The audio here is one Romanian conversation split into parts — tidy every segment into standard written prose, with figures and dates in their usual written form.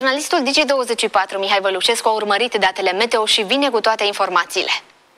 Jurnalistul Digi24 Mihai Vălușescu a urmărit datele meteo și vine cu toate informațiile.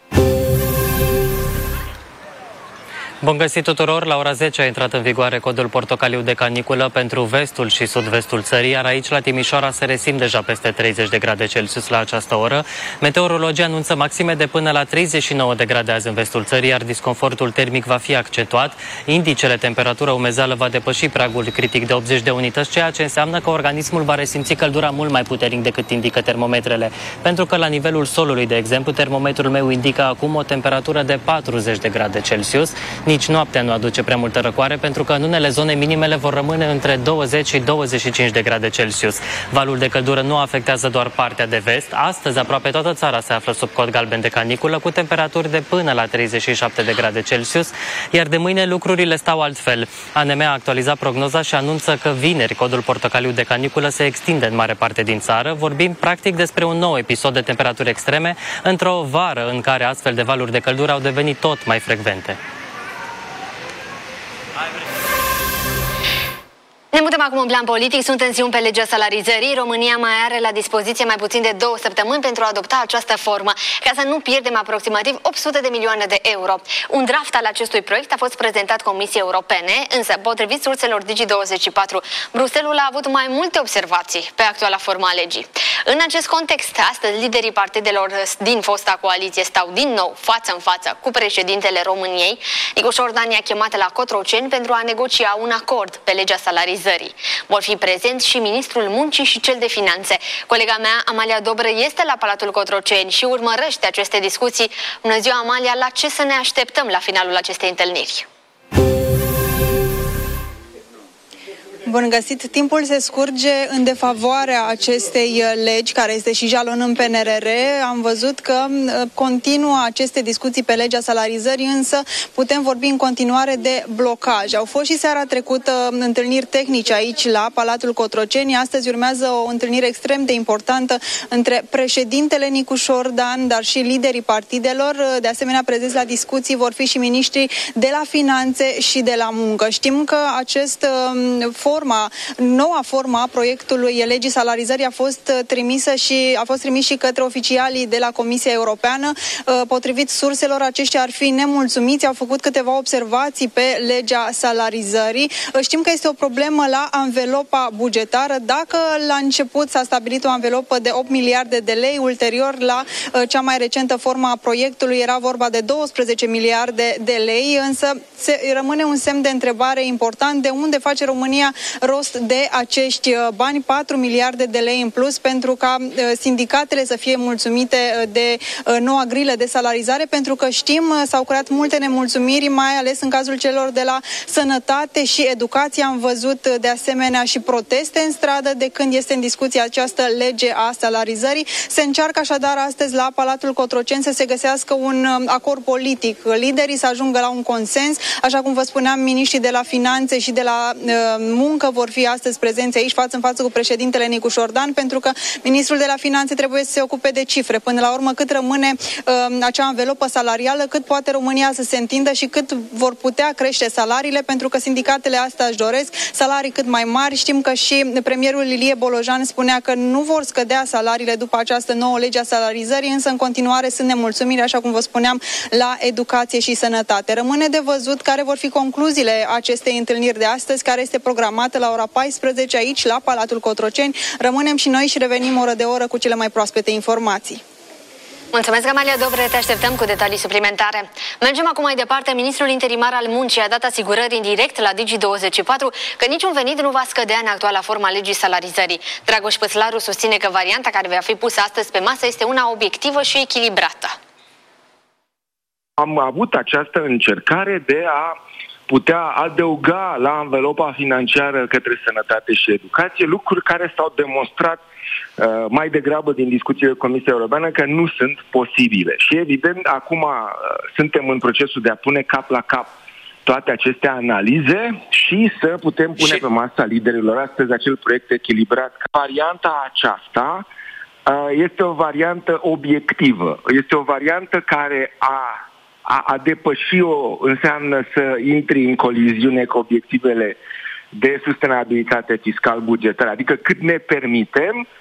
Bun găsit tuturor! La ora 10 a intrat în vigoare codul portocaliu de caniculă pentru vestul și sud-vestul țării, iar aici la Timișoara se resimt deja peste 30 de grade Celsius la această oră. Meteorologii anunță maxime de până la 39 de grade azi în vestul țării, iar disconfortul termic va fi accentuat. Indicele temperatură umezeală va depăși pragul critic de 80 de unități, ceea ce înseamnă că organismul va resimți căldura mult mai puternic decât indică termometrele. Pentru că la nivelul solului, de exemplu, termometrul meu indică acum o temperatură de 40 de grade Celsius. Nici noaptea nu aduce prea multă răcoare, pentru că în unele zone minimele vor rămâne între 20 și 25 de grade Celsius. Valul de căldură nu afectează doar partea de vest. Astăzi aproape toată țara se află sub cod galben de caniculă, cu temperaturi de până la 37 de grade Celsius, iar de mâine lucrurile stau altfel. ANM a actualizat prognoza și anunță că vineri codul portocaliu de caniculă se extinde în mare parte din țară. Vorbim practic despre un nou episod de temperaturi extreme într-o vară în care astfel de valuri de căldură au devenit tot mai frecvente. Ne mutăm acum în plan politic. Sunt tensiuni pe legea salarizării. România mai are la dispoziție mai puțin de 2 săptămâni pentru a adopta această formă, ca să nu pierdem aproximativ 800 de milioane de euro. Un draft al acestui proiect a fost prezentat Comisiei Europene, însă, potrivit surselor Digi24, Bruxelles a avut mai multe observații pe actuala formă a legii. În acest context, astăzi, liderii partidelor din fosta coaliție stau din nou față în față cu președintele României. Nicușor Dan i-a chemat la Cotroceni pentru a negocia un acord pe legea salarizării. Vor fi prezenți și ministrul muncii și cel de finanțe. Colega mea, Amalia Dobră, este la Palatul Cotroceni și urmărește aceste discuții. Bună ziua, Amalia! La ce să ne așteptăm la finalul acestei întâlniri? Bun găsit! Timpul se scurge în defavoarea acestei legi, care este și jalon în PNRR. Am văzut că continuă aceste discuții pe legea salarizării, însă putem vorbi în continuare de blocaj. Au fost și seara trecută întâlniri tehnice aici la Palatul Cotroceni. Astăzi urmează o întâlnire extrem de importantă între președintele Nicușor Dan, dar și liderii partidelor. De asemenea, prezenți la discuții vor fi și miniștrii de la finanțe și de la muncă. Știm că noua formă a proiectului legii salarizării a fost trimis și către oficialii de la Comisia Europeană. Potrivit surselor, aceștia ar fi nemulțumiți, au făcut câteva observații pe legea salarizării. Știm că este o problemă la anvelopa bugetară. Dacă la început s-a stabilit o anvelopă de 8 miliarde de lei, ulterior la cea mai recentă formă a proiectului era vorba de 12 miliarde de lei, însă rămâne un semn de întrebare important: de unde face România rost de acești bani, 4 miliarde de lei în plus, pentru ca sindicatele să fie mulțumite de noua grilă de salarizare, pentru că știm, s-au creat multe nemulțumiri, mai ales în cazul celor de la sănătate și educație. Am văzut de asemenea și proteste în stradă de când este în discuție această lege a salarizării. Se încearcă așadar astăzi la Palatul Cotroceni să se găsească un acord politic. Liderii să ajungă la un consens. Așa cum vă spuneam, miniștrii de la finanțe și de la muncă vor fi astăzi prezenți aici față în față cu președintele Nicușor Dan, pentru că ministrul de la finanțe trebuie să se ocupe de cifre. Până la urmă, cât rămâne acea anvelopă salarială, cât poate România să se întindă și cât vor putea crește salariile, pentru că sindicatele asta își doresc salarii cât mai mari. Știm că și premierul Ilie Bolojan spunea că nu vor scădea salariile după această nouă lege a salarizării, însă în continuare sunt nemulțumiri, așa cum vă spuneam, la educație și sănătate. Rămâne de văzut care vor fi concluziile acestei întâlniri de astăzi, care este programată la ora 14 aici la Palatul Cotroceni. Rămânem și noi și revenim oră de oră cu cele mai proaspete informații. Mulțumesc, Amalia Dobre, te așteptăm cu detalii suplimentare. Mergem acum mai departe. Ministrul interimar al muncii a dat asigurări în direct la Digi24 că niciun venit nu va scădea în actuala formă a legii salarizării. Dragoș Păslaru susține că varianta care va fi pusă astăzi pe masă este una obiectivă și echilibrată. Am avut această încercare de a putea adăuga la anvelopa financiară către sănătate și educație lucruri care s-au demonstrat mai degrabă din discuțiile Comisiei Europene că nu sunt posibile. Și evident, acum suntem în procesul de a pune cap la cap toate aceste analize și să putem pune pe masa liderilor astăzi acel proiect echilibrat. Varianta aceasta este o variantă obiectivă, este o variantă care a depăși-o înseamnă să intri în coliziune cu obiectivele de sustenabilitate fiscal-bugetară, adică cât ne permitem